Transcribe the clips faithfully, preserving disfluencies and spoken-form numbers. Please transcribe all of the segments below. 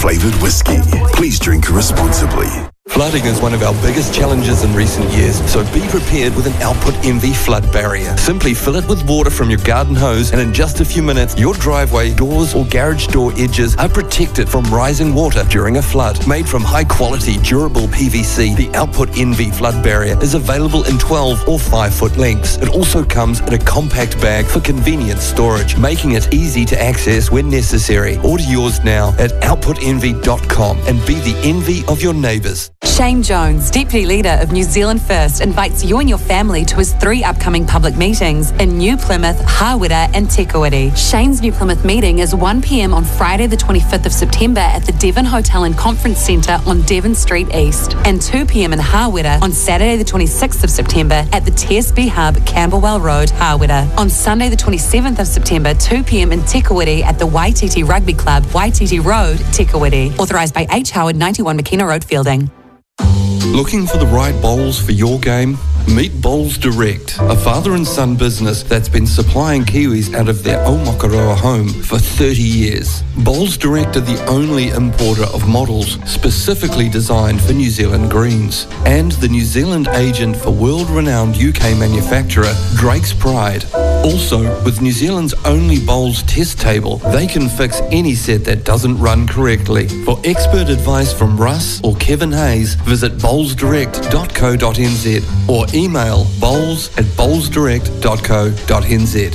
flavoured whiskey. Please drink responsibly. Flooding is one of our biggest challenges in recent years, so be prepared with an Output Envy flood barrier. Simply fill it with water from your garden hose, and in just a few minutes, your driveway, doors or garage door edges are protected from rising water during a flood. Made from high-quality, durable P V C, the Output Envy flood barrier is available in twelve or five foot lengths. It also comes in a compact bag for convenient storage, making it easy to access when necessary. Order yours now at output envy dot com and be the envy of your neighbours. Shane Jones, Deputy Leader of New Zealand First, invites you and your family to his three upcoming public meetings in New Plymouth, Hawera and Te Kuiti. Shane's New Plymouth meeting is one p.m. on Friday the twenty-fifth of September at the Devon Hotel and Conference Centre on Devon Street East, and two p.m. in Hawera on Saturday the twenty-sixth of September at the T S B Hub, Camberwell Road, Hawera. On Sunday the twenty-seventh of September, two p.m. in Te Kuiti at the Waititi Rugby Club, Waititi Road, Te Kuiti. Authorised by H. Howard, ninety-one McKenna Road, Fielding. Looking for the right bowls for your game? Meet Bowls Direct, a father and son business that's been supplying Kiwis out of their Aomakaroa home for thirty years. Bowls Direct are the only importer of models specifically designed for New Zealand greens, and the New Zealand agent for world-renowned U K manufacturer Drake's Pride. Also, with New Zealand's only bowls test table, they can fix any set that doesn't run correctly. For expert advice from Russ or Kevin Hayes, visit bowls direct dot co dot n z or email bowls at bowls direct dot co dot n z.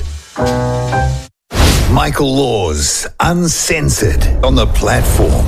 Michael Laws, Uncensored, on the platform.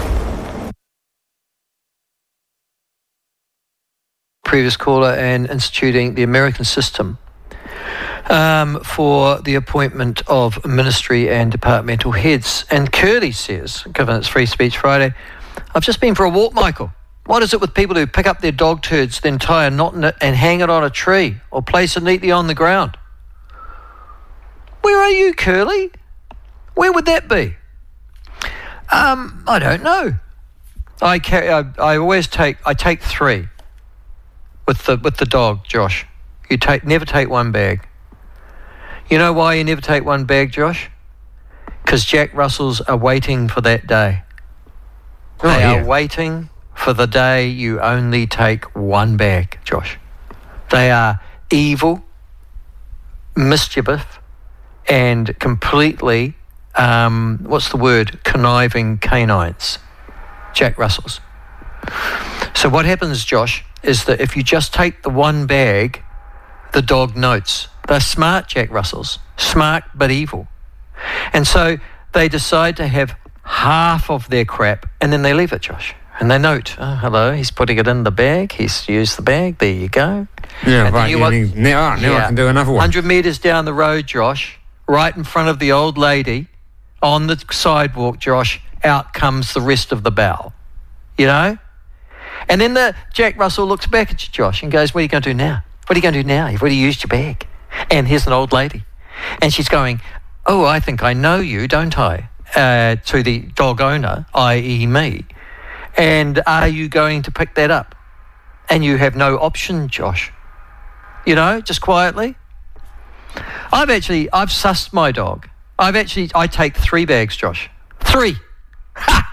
Previous caller, and instituting the American system um, for the appointment of ministry and departmental heads. And Curly says, given it's Free Speech Friday, I've just been for a walk, Michael. What is it with people who pick up their dog turds, then tie a knot in it and hang it on a tree or place it neatly on the ground? Where are you, Curly? Where would that be? Um, I don't know. I carry, I, I always take I take three with the with the dog, Josh. You take never take one bag. You know why you never take one bag, Josh? Because Jack Russells are waiting for that day. Oh, they yeah. are waiting for the day you only take one bag, Josh. They are evil, mischievous, and completely, um, what's the word, conniving canines. Jack Russells. So what happens, Josh, is that if you just take the one bag, the dog notes. They're smart, Jack Russells. Smart but evil. And so they decide to have half of their crap and then they leave it, Josh. And they note, oh, hello, he's putting it in the bag. He's used the bag. There you go. Yeah, and right. you Yeah, want, and now, now yeah, I can do another one. one hundred metres down the road, Josh, right in front of the old lady on the sidewalk, Josh, out comes the rest of the bowl. You know? And then the Jack Russell looks back at you, Josh, and goes, what are you going to do now? What are you going to do now? You've already used your bag. And here's an old lady. And she's going, oh, I think I know you, don't I? Uh, to the dog owner, that is me. And are you going to pick that up? And you have no option, Josh. You know, just quietly. I've actually, I've sussed my dog. I've actually, I take three bags, Josh. Three. Ha!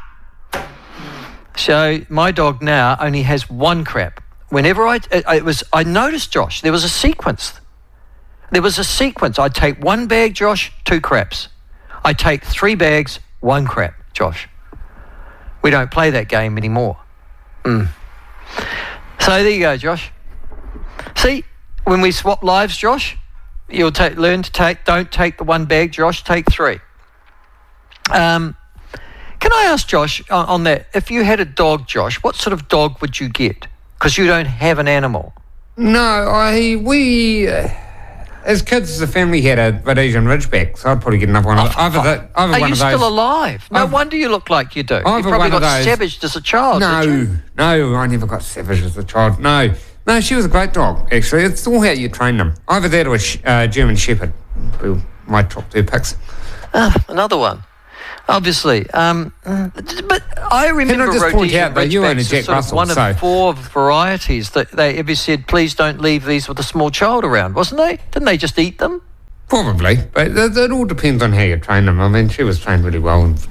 So my dog now only has one crap. Whenever I, it, it was, I noticed, Josh, there was a sequence. There was a sequence. I'd take one bag, Josh, two craps. I take three bags, one crap, Josh. We don't play that game anymore. Mm. So there you go, Josh. See, when we swap lives, Josh, you'll take, learn to take, don't take the one bag, Josh, take three. Um, can I ask, Josh, on, on that, if you had a dog, Josh, what sort of dog would you get? Because you don't have an animal. No, I we uh, as kids as a family had a Rhodesian Ridgeback, so I'd probably get another one. Oh, Of, either the, either Are one you of still those. alive? No I've- wonder you look like you do. You Either probably one of got those. savaged as a child, No, did you? no, I never got savage as a child. No, no, she was a great dog. Actually, it's all how you train them. Either that or a sh- uh, German Shepherd. We might top two picks. Ah, another one. Obviously, um, but I remember Can I just point Rhodesian out that you own a Ridgebacks as Jack sort of Russell, one so- of four varieties that they ever said, please don't leave these with a small child around, wasn't they? Didn't they just eat them? Probably, but it, it all depends on how you train them. I mean, she was trained really well and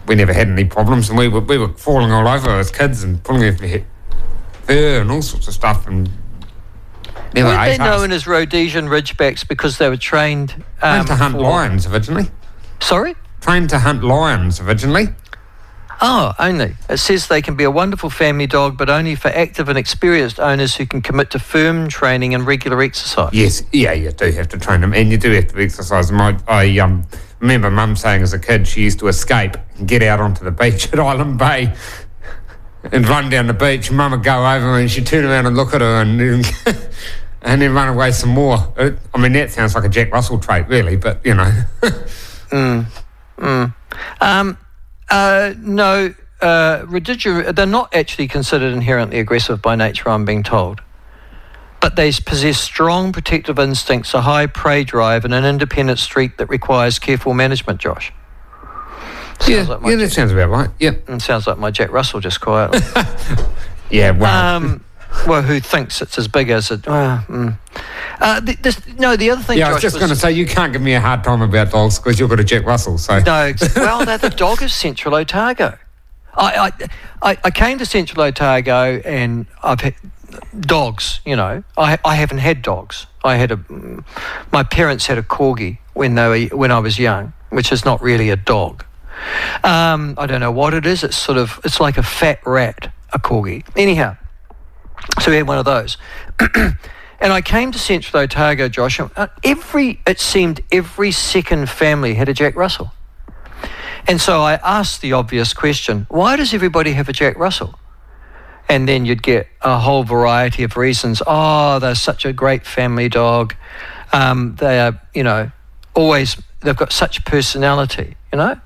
we never had any problems, and we were we were falling all over as kids and pulling her fur and all sorts of stuff, and never Weren't they ate us. known as Rhodesian Ridgebacks because they were trained um, Trained to hunt for- lions originally. Sorry? Trained to hunt lions originally. Oh, only. It says they can be a wonderful family dog, but only for active and experienced owners who can commit to firm training and regular exercise. Yes, yeah, you do have to train them, and you do have to exercise them. I, I um, remember Mum saying as a kid she used to escape and get out onto the beach at Island Bay and run down the beach. Mum would go over and she'd turn around and look at her and and then run away some more. It, I mean, that sounds like a Jack Russell trait, really, but, you know. mm, mm. Um, uh, no, uh, Rhodesian, they're not actually considered inherently aggressive by nature, I'm being told. But they possess strong protective instincts, a high prey drive, and an independent streak that requires careful management, Josh. Sounds Yeah, like my yeah, that sounds about right. Yeah. It sounds like my Jack Russell just quietly. Yeah, well. Um, well, who thinks it's as big as it? Uh, mm. uh, th- this, no, the other thing. Yeah, I Josh, was just going to say, you can't give me a hard time about dogs because you've got a Jack Russell, so. No, ex- well, they're the dog of Central Otago. I, I, I, I came to Central Otago and I've had dogs. You know, I, I haven't had dogs. I had a. My parents had a corgi when they were when I was young, which is not really a dog. Um, I don't know what it is. It's sort of it's like a fat rat, a corgi. Anyhow. So we had one of those. And I came to Central Otago, Josh, and every, it seemed every second family had a Jack Russell. And so I asked the obvious question, why does everybody have a Jack Russell? And then you'd get a whole variety of reasons. Oh, they're such a great family dog. Um, they are, you know, always, they've got such personality, you know?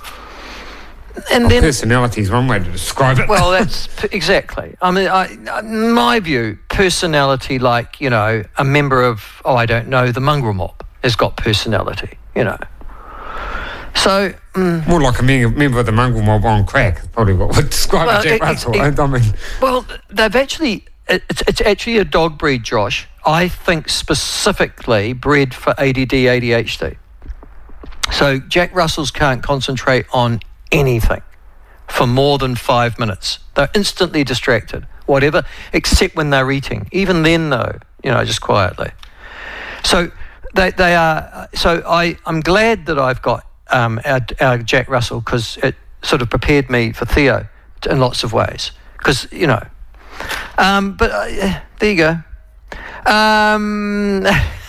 And Well, then, personality is one way to describe it. well, that's p- exactly. I mean, I, in my view, personality, like, you know, a member of, oh, I don't know, the mongrel mob has got personality, you know. So, mm, More like a member, member of the mongrel mob on crack, is probably what would describe Well, a Jack it- Russell. it- I mean, well, they've actually, it's, it's actually a dog breed, Josh, I think specifically bred for A D D, A D H D. So Jack Russells can't concentrate on anything for more than five minutes. They're instantly distracted, whatever, except when they're eating. Even then, though, you know, just quietly. So they they are. So I I'm glad that I've got um, our, our Jack Russell because it sort of prepared me for Theo in lots of ways. Because you know, um, but uh, there you go. Um,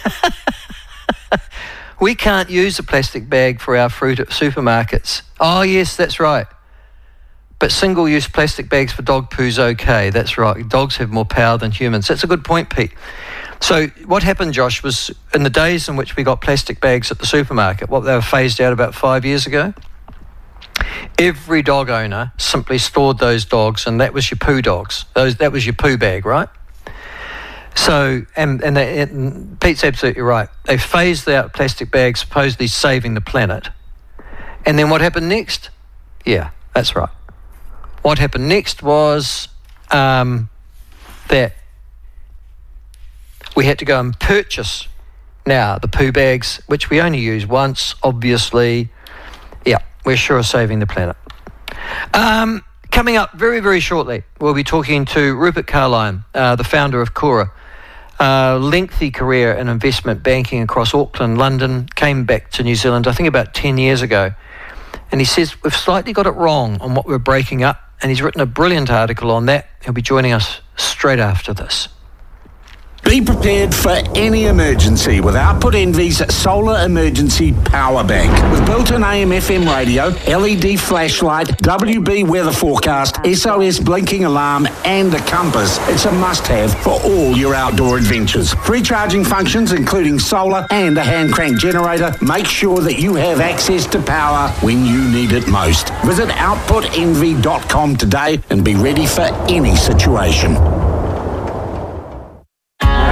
we can't use a plastic bag for our fruit at supermarkets. Oh yes, that's right. But single-use plastic bags for dog poo's okay. That's right. Dogs have more power than humans. That's a good point, Pete. So what happened, Josh, was in the days in which we got plastic bags at the supermarket, what they were phased out about five years ago, every dog owner simply stored those dogs, and that was your poo dogs. Those that was your poo bag, right? So, and, and, they, and Pete's absolutely right. They phased out plastic bags, supposedly saving the planet. And then what happened next? Yeah, that's right. What happened next was um, that we had to go and purchase now the poo bags, which we only use once, obviously. Yeah, we're sure of saving the planet. Um, coming up very, very shortly, we'll be talking to Rupert Carline, uh, the founder of Cora. Uh, lengthy career in investment banking across Auckland, London, came back to New Zealand, I think about ten years ago. And he says, we've slightly got it wrong on what we're breaking up. And he's written a brilliant article on that. He'll be joining us straight after this. Be prepared for any emergency with Output Envy's Solar Emergency Power Bank. With built-in A M F M radio, L E D flashlight, W B weather forecast, S O S blinking alarm and a compass, it's a must-have for all your outdoor adventures. Free charging functions including solar and a hand crank generator. Make sure that you have access to power when you need it most. Visit output envy dot com today and be ready for any situation.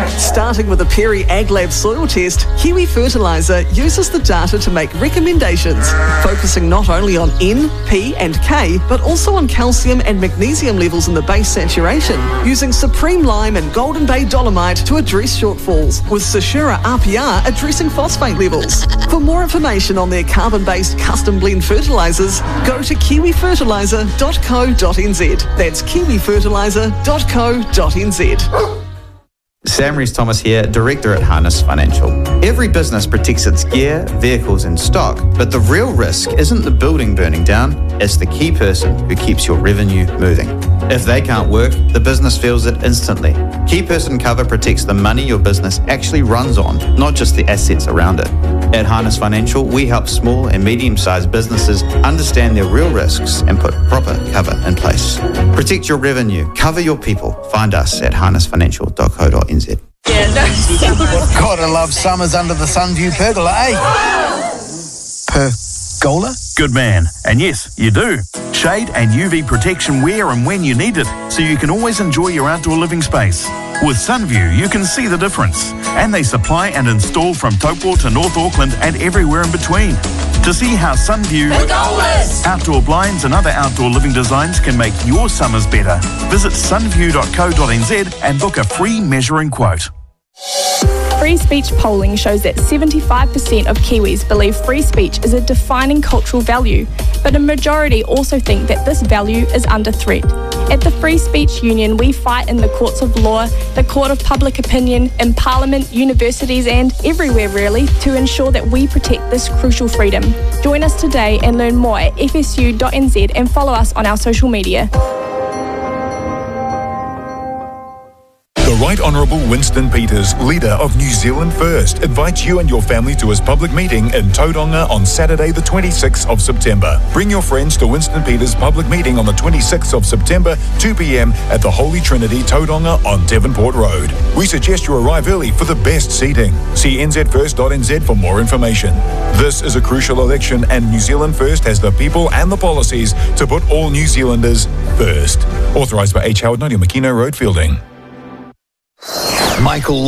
Starting with a Perry AgLab soil test, Kiwi Fertiliser uses the data to make recommendations, focusing not only on N, P and K, but also on calcium and magnesium levels in the base saturation, using Supreme Lime and Golden Bay Dolomite to address shortfalls, with Sashura R P R addressing phosphate levels. For more information on their carbon-based custom blend fertilisers, go to kiwi fertiliser dot co dot n z. That's kiwi fertiliser dot co dot n z. Sam Rees-Thomas here, Director at Harness Financial. Every business protects its gear, vehicles and stock, but the real risk isn't the building burning down, it's the key person who keeps your revenue moving. If they can't work, the business feels it instantly. Key person cover protects the money your business actually runs on, not just the assets around it. At Harness Financial, we help small and medium-sized businesses understand their real risks and put proper cover in place. Protect your revenue, cover your people. Find us at harness financial dot co dot n z. Yeah, no. Gotta love summers under the Sunview pergola, eh? Pergola? Good man. And yes, you do. Shade and U V protection where and when you need it, so you can always enjoy your outdoor living space. With Sunview, you can see the difference. And they supply and install from Taupo to North Auckland and everywhere in between. To see how Sunview, outdoor blinds and other outdoor living designs can make your summers better, visit sunview dot co dot n z and book a free measuring quote. Free speech polling shows that seventy-five percent of Kiwis believe free speech is a defining cultural value, but a majority also think that this value is under threat. At the Free Speech Union, we fight in the courts of law, the court of public opinion, in Parliament, universities and everywhere really to ensure that we protect this crucial freedom. Join us today and learn more at f s u dot n z and follow us on our social media. The Right Honourable Winston Peters, leader of New Zealand First, invites you and your family to his public meeting in Tauranga on Saturday the twenty-sixth of September. Bring your friends to Winston Peters' public meeting on the twenty-sixth of September, two p m at the Holy Trinity, Tauranga on Devonport Road. We suggest you arrive early for the best seating. See n z first dot n z for more information. This is a crucial election and New Zealand First has the people and the policies to put all New Zealanders first. Authorised by H. Howard, ninety Makino Road, Fielding. Michael